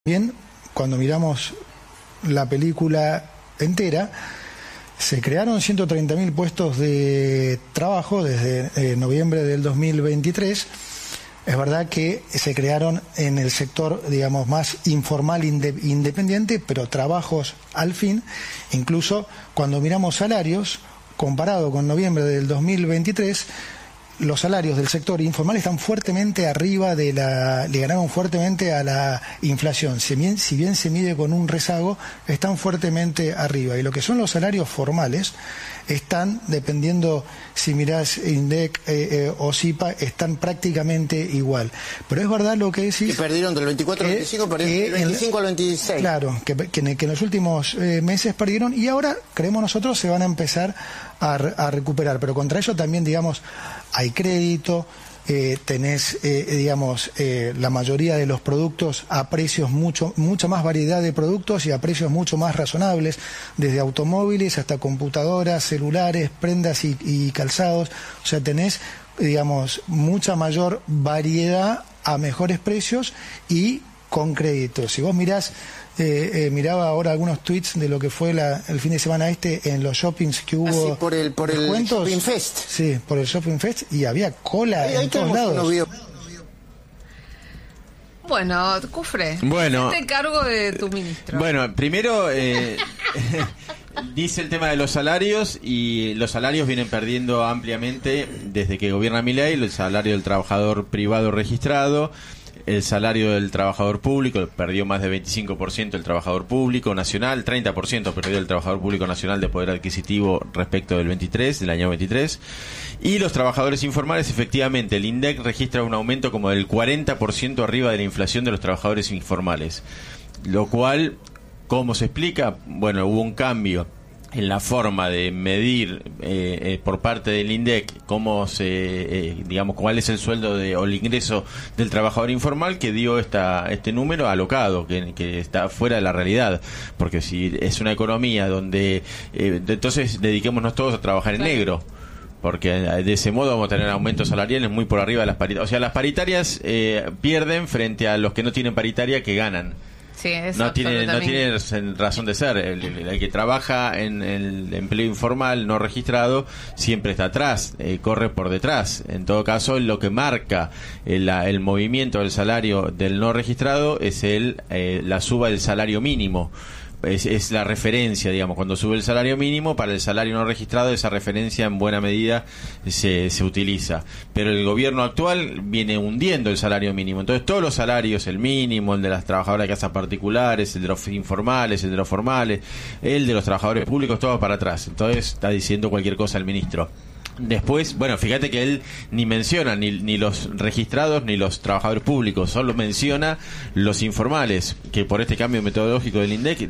Bien, cuando miramos la película entera, se crearon 130.000 puestos de trabajo desde noviembre del 2023. Es verdad que se crearon en el sector, digamos, más informal, independiente, pero trabajos al fin. Incluso cuando miramos salarios, comparado con noviembre del 2023, los salarios del sector informal están fuertemente arriba le ganaron fuertemente a la inflación. Si bien se mide con un rezago, están fuertemente arriba. Y lo que son los salarios formales están, dependiendo si mirás INDEC o CIPA, están prácticamente igual. Pero es verdad lo que decís. Que perdieron del 24 al 25, perdieron del 25 al 26. Claro, que en los últimos meses perdieron y ahora, creemos nosotros, se van a empezar a recuperar. Pero contra ello también, digamos, hay crédito, tenés, la mayoría de los productos a precios mucha más variedad de productos y a precios mucho más razonables, desde automóviles hasta computadoras, celulares, prendas y calzados. O sea, tenés, digamos, mucha mayor variedad a mejores precios y con crédito. Si vos mirás, miraba ahora algunos tweets de lo que fue el fin de semana en los shoppings que hubo. Por el Shopping Fest. Sí, por el Shopping Fest, y había cola en todos lados. Bueno, Cufré, hacete cargo de tu ministro. Bueno, primero dice el tema de los salarios, y los salarios vienen perdiendo ampliamente desde que gobierna Milei. El salario del trabajador privado registrado, el salario del trabajador público, perdió más de 25% el trabajador público nacional, 30% perdió el trabajador público nacional de poder adquisitivo respecto del año 23. Y los trabajadores informales, efectivamente, el INDEC registra un aumento como del 40% arriba de la inflación de los trabajadores informales. Lo cual, ¿cómo se explica? Bueno, hubo un cambio en la forma de medir por parte del INDEC cómo cuál es el sueldo o el ingreso del trabajador informal, que dio este número alocado, que está fuera de la realidad, porque si es una economía donde entonces dediquémonos todos a trabajar en negro, porque de ese modo vamos a tener aumentos salariales muy por arriba de las paritarias. O sea, las paritarias pierden frente a los que no tienen paritaria, que ganan. Sí, no tiene razón de ser. El que trabaja en el empleo informal no registrado siempre está atrás, corre por detrás. En todo caso, lo que marca el movimiento del salario del no registrado es la suba del salario mínimo. Es la referencia, digamos, cuando sube el salario mínimo, para el salario no registrado esa referencia en buena medida se utiliza. Pero el gobierno actual viene hundiendo el salario mínimo. Entonces todos los salarios, el mínimo, el de las trabajadoras de casas particulares, el de los informales, el de los formales, el de los trabajadores públicos, todo para atrás. Entonces está diciendo cualquier cosa el ministro. Después, bueno, fíjate que él ni menciona ni los registrados ni los trabajadores públicos, solo menciona los informales, que por este cambio metodológico del INDEC